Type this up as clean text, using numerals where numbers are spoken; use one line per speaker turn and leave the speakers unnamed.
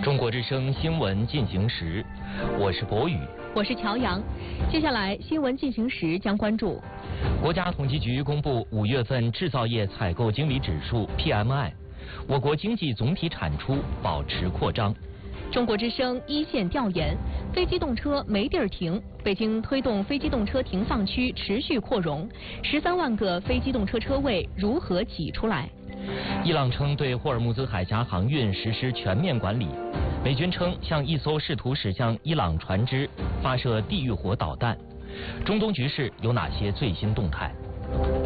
中国之声新闻进行时，我是博宇，
我是乔阳。接下来新闻进行时将关注：
国家统计局公布5月份制造业采购经理指数 PMI， 我国经济总体产出保持扩张。
中国之声一线调研：非机动车没地儿停，北京推动非机动车停放区持续扩容，13万个非机动车车位如何挤出来？
伊朗称对霍尔木兹海峡航运实施全面管理。美军称向一艘试图驶向伊朗船只发射地狱火导弹。中东局势有哪些最新动态？